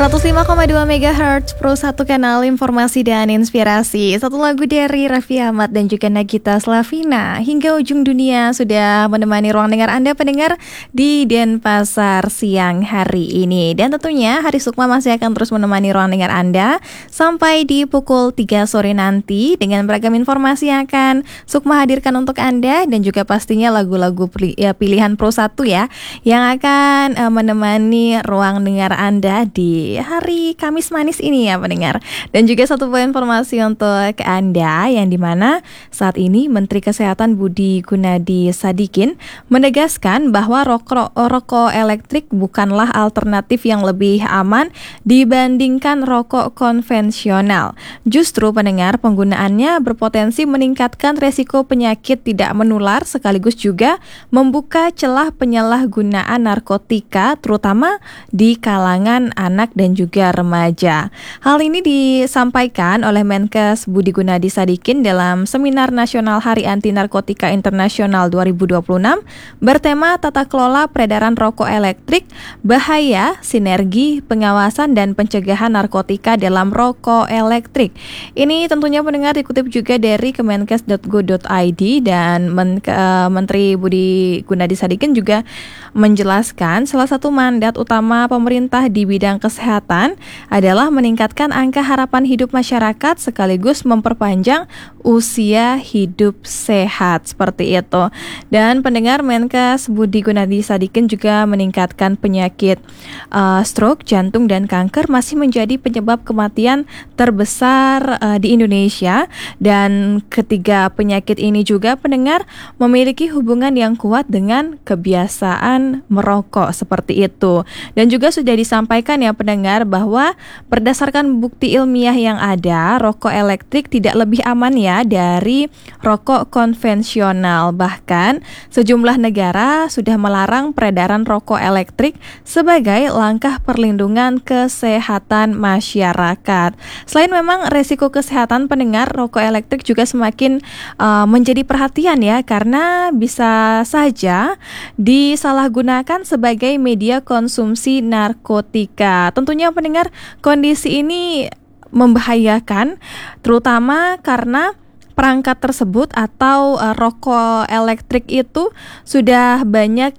105,2 MHz Pro 1 kanal informasi dan inspirasi. Satu lagu dari Raffi Ahmad dan juga Nagita Slavina. Hingga ujung dunia sudah menemani ruang dengar Anda pendengar di Denpasar siang hari ini. Dan tentunya Hari Sukma masih akan terus menemani ruang dengar Anda sampai di pukul 3 sore nanti dengan beragam informasi yang akan Sukma hadirkan untuk Anda. Dan juga pastinya lagu-lagu pilihan Pro 1 ya, yang akan menemani ruang dengar Anda di hari Kamis manis ini ya pendengar. Dan juga satu poin informasi untuk Anda yang dimana saat ini Menteri Kesehatan Budi Gunadi Sadikin menegaskan bahwa rokok elektrik bukanlah alternatif yang lebih aman dibandingkan rokok konvensional. Justru pendengar, penggunaannya berpotensi meningkatkan resiko penyakit tidak menular sekaligus juga membuka celah penyalahgunaan narkotika terutama di kalangan anak dan juga remaja. Hal ini disampaikan oleh Menkes Budi Gunadi Sadikin dalam Seminar Nasional Hari Anti Narkotika Internasional 2026 bertema Tata Kelola Peredaran Rokok Elektrik, Bahaya, Sinergi, Pengawasan dan Pencegahan Narkotika dalam Rokok Elektrik. Ini tentunya pendengar dikutip juga dari kemenkes.go.id dan Menteri Budi Gunadi Sadikin juga menjelaskan salah satu mandat utama pemerintah di bidang kesehatan adalah meningkatkan angka harapan hidup masyarakat sekaligus memperpanjang usia hidup sehat seperti itu. Dan pendengar, Menkes Budi Gunadi Sadikin juga meningkatkan penyakit stroke, jantung dan kanker masih menjadi penyebab kematian terbesar di Indonesia. Dan ketiga penyakit ini juga pendengar memiliki hubungan yang kuat dengan kebiasaan merokok seperti itu. Dan juga sudah disampaikan ya pendengar bahwa berdasarkan bukti ilmiah yang ada, rokok elektrik tidak lebih aman ya dari rokok konvensional. Bahkan sejumlah negara sudah melarang peredaran rokok elektrik sebagai langkah perlindungan kesehatan masyarakat. Selain memang resiko kesehatan pendengar, rokok elektrik juga semakin menjadi perhatian ya, karena bisa saja disalahgunakan sebagai media konsumsi narkotika. Tentunya pendengar, kondisi ini membahayakan terutama karena perangkat tersebut atau rokok elektrik itu sudah banyak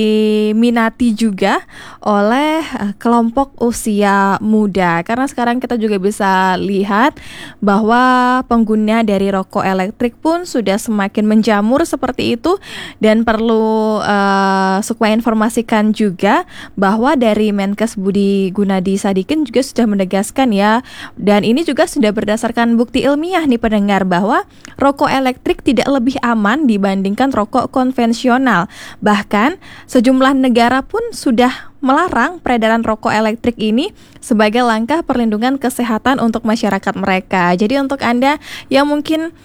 diminati juga oleh kelompok usia muda. Karena sekarang kita juga bisa lihat bahwa pengguna dari rokok elektrik pun sudah semakin menjamur seperti itu. Dan perlu Sukma informasikan juga bahwa dari Menkes Budi Gunadi Sadikin juga sudah menegaskan ya, dan ini juga sudah berdasarkan bukti ilmiah nih pendengar, bahwa rokok elektrik tidak lebih aman dibandingkan rokok konvensional. Bahkan sejumlah negara pun sudah melarang peredaran rokok elektrik ini sebagai langkah perlindungan kesehatan untuk masyarakat mereka. Jadi untuk Anda yang mungkin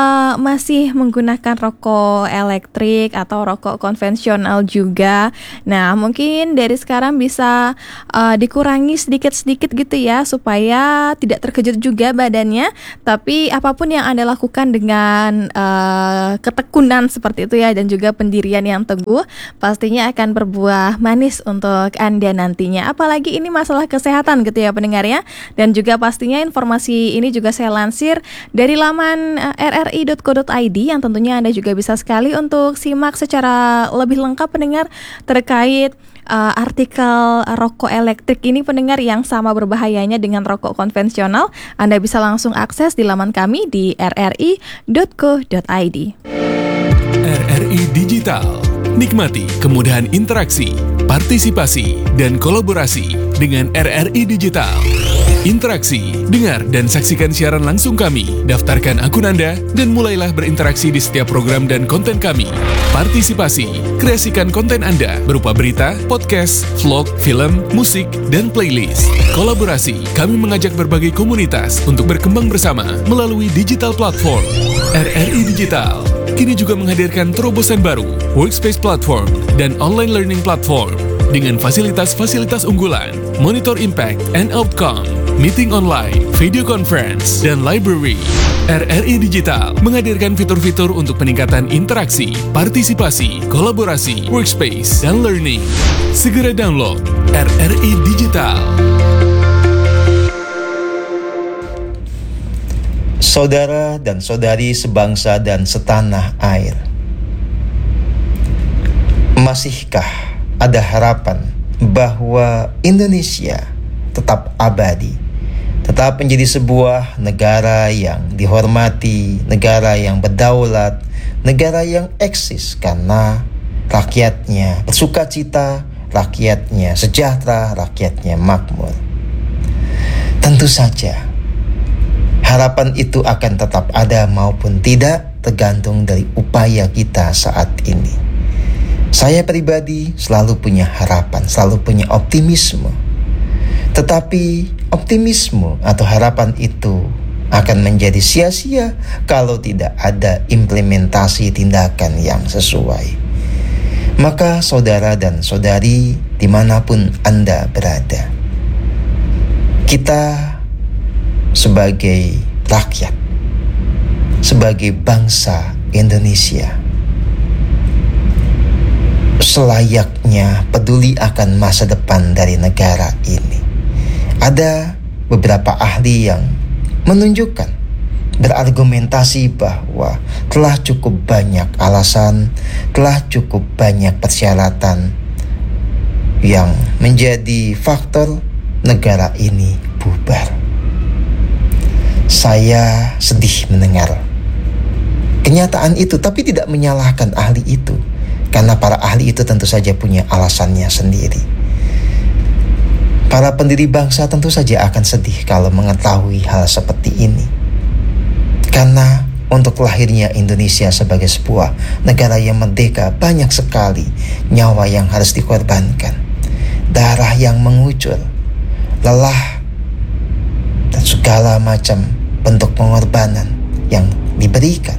masih menggunakan rokok elektrik atau rokok konvensional juga, nah mungkin dari sekarang bisa dikurangi sedikit-sedikit gitu ya, supaya tidak terkejut juga badannya. Tapi apapun yang Anda lakukan dengan ketekunan seperti itu ya, dan juga pendirian yang teguh, pastinya akan berbuah manis untuk Anda nantinya. Apalagi ini masalah kesehatan gitu ya pendengar ya. Dan juga pastinya informasi ini juga saya lansir dari laman rri.co.id yang tentunya Anda juga bisa sekali untuk simak secara lebih lengkap pendengar terkait artikel rokok elektrik ini pendengar yang sama berbahayanya dengan rokok konvensional. Anda bisa langsung akses di laman kami di rri.co.id. RRI Digital. Nikmati kemudahan interaksi, partisipasi, dan kolaborasi dengan RRI Digital. Interaksi, dengar dan saksikan siaran langsung kami, daftarkan akun Anda, dan mulailah berinteraksi di setiap program dan konten kami. Partisipasi, kreasikan konten Anda berupa berita, podcast, vlog, film, musik, dan playlist. Kolaborasi, kami mengajak berbagai komunitas untuk berkembang bersama melalui digital platform. RRI Digital kini juga menghadirkan terobosan baru, workspace platform, dan online learning platform dengan fasilitas-fasilitas unggulan, monitor impact and outcome, meeting online, video conference, dan library. RRI Digital menghadirkan fitur-fitur untuk peningkatan interaksi, partisipasi, kolaborasi, workspace, dan learning. Segera download RRI Digital. Saudara dan saudari sebangsa dan setanah air, masihkah ada harapan bahwa Indonesia tetap abadi, tetap menjadi sebuah negara yang dihormati, negara yang berdaulat, negara yang eksis karena rakyatnya bersukacita, rakyatnya sejahtera, rakyatnya makmur? Tentu saja harapan itu akan tetap ada maupun tidak tergantung dari upaya kita saat ini. Saya pribadi selalu punya harapan, selalu punya optimisme. Tetapi optimisme atau harapan itu akan menjadi sia-sia kalau tidak ada implementasi tindakan yang sesuai. Maka saudara dan saudari dimanapun Anda berada, kita sebagai rakyat, sebagai bangsa Indonesia, selayaknya peduli akan masa depan dari negara ini. Ada beberapa ahli yang menunjukkan, berargumentasi bahwa telah cukup banyak alasan, telah cukup banyak persyaratan yang menjadi faktor negara ini bubar. Saya sedih mendengar kenyataan itu, tapi tidak menyalahkan ahli itu, karena para ahli itu tentu saja punya alasannya sendiri. Para pendiri bangsa tentu saja akan sedih kalau mengetahui hal seperti ini, karena untuk lahirnya Indonesia sebagai sebuah negara yang merdeka banyak sekali nyawa yang harus dikorbankan, darah yang mengucur, lelah, dan segala macam bentuk pengorbanan yang diberikan.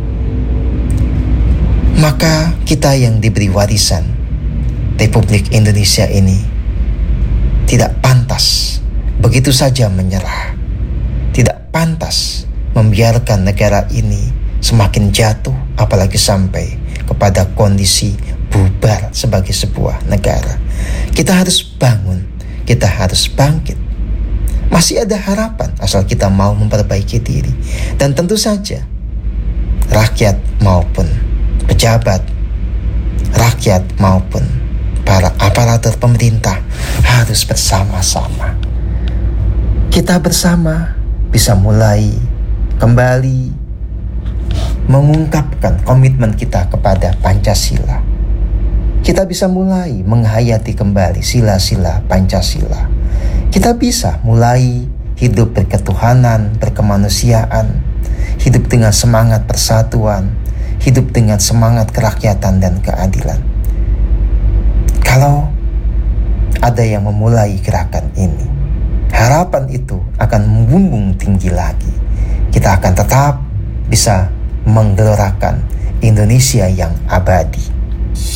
Maka kita yang diberi warisan Republik Indonesia ini tidak pantas begitu saja menyerah, tidak pantas membiarkan negara ini semakin jatuh, apalagi sampai kepada kondisi bubar sebagai sebuah negara. Kita harus bangun, kita harus bangkit. Masih ada harapan asal kita mau memperbaiki diri. Dan tentu saja rakyat maupun pejabat, rakyat maupun para aparatur pemerintah harus bersama-sama. Kita bersama bisa mulai kembali mengungkapkan komitmen kita kepada Pancasila. Kita bisa mulai menghayati kembali sila-sila Pancasila. Kita bisa mulai hidup berketuhanan, berkemanusiaan, hidup dengan semangat persatuan, hidup dengan semangat kerakyatan dan keadilan. Kalau ada yang memulai gerakan ini, harapan itu akan membumbung tinggi lagi. Kita akan tetap bisa menggelorakan Indonesia yang abadi.